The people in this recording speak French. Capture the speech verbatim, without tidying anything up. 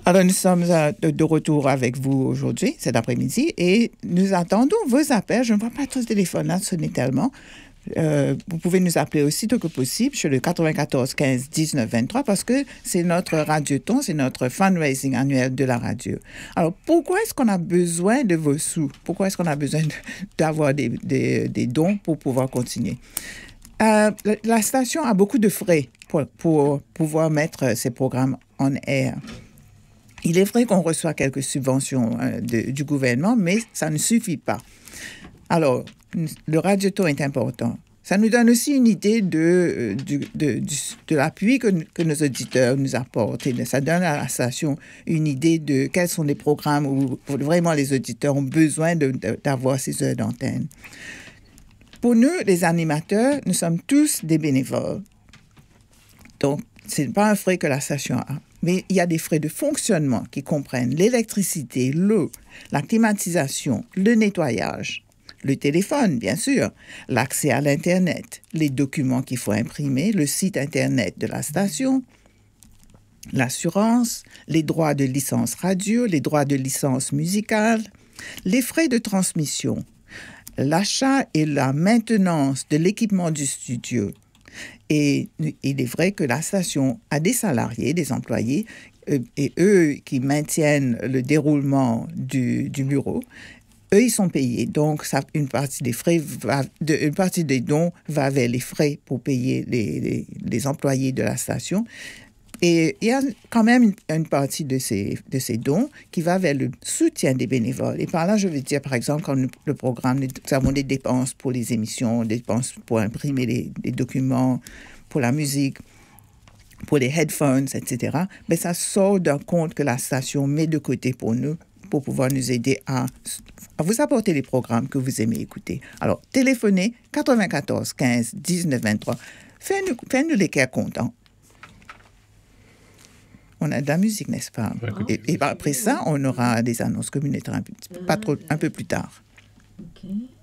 Alors, nous sommes euh, de, de retour avec vous aujourd'hui, cet après-midi, et nous attendons vos appels. Je ne vois pas tout le téléphone là sonner tellement. Euh, vous pouvez nous appeler aussitôt que possible sur le quatre-vingt-quatorze quinze dix-neuf vingt-trois parce que c'est notre radioton, c'est notre fundraising annuel de la radio. Alors, pourquoi est-ce qu'on a besoin de vos sous? Pourquoi est-ce qu'on a besoin de, d'avoir des, des, des dons pour pouvoir continuer? Euh, la, la station a beaucoup de frais pour, pour pouvoir mettre ses programmes en air. Il est vrai qu'on reçoit quelques subventions euh, de, du gouvernement, mais ça ne suffit pas. Alors, le radioton est important. Ça nous donne aussi une idée de, de, de, de, de l'appui que, que nos auditeurs nous apportent. Et ça donne à la station une idée de quels sont les programmes où vraiment les auditeurs ont besoin de, de, d'avoir ces heures d'antenne. Pour nous, les animateurs, nous sommes tous des bénévoles. Donc, ce n'est pas un frais que la station a. Mais il y a des frais de fonctionnement qui comprennent l'électricité, l'eau, la climatisation, le nettoyage, le téléphone, bien sûr, l'accès à l'Internet, les documents qu'il faut imprimer, le site Internet de la station, l'assurance, les droits de licence radio, les droits de licence musicale, les frais de transmission, l'achat et la maintenance de l'équipement du studio. Et il est vrai que la station a des salariés, des employés, euh, et eux qui maintiennent le déroulement du, du bureau, eux, ils sont payés. Donc, ça, une partie des frais, va, de, une partie des dons va vers les frais pour payer les, les, les employés de la station. Et il y a quand même une, une partie de ces, de ces dons qui va vers le soutien des bénévoles. Et par là, je veux dire, par exemple, quand le programme, nous avons des dépenses pour les émissions, des dépenses pour imprimer les, les documents, pour la musique, pour les headphones, et cetera. Mais ça sort d'un compte que la station met de côté pour nous, pour pouvoir nous aider à, à vous apporter les programmes que vous aimez écouter. Alors, téléphonez quatre-vingt-quatorze quinze dix-neuf vingt-trois. Faites-nous, faites-nous les cœurs contents. On a de la musique, n'est-ce pas? Et, et après ça, on aura des annonces communautaires un peu, pas trop, un peu plus tard. OK.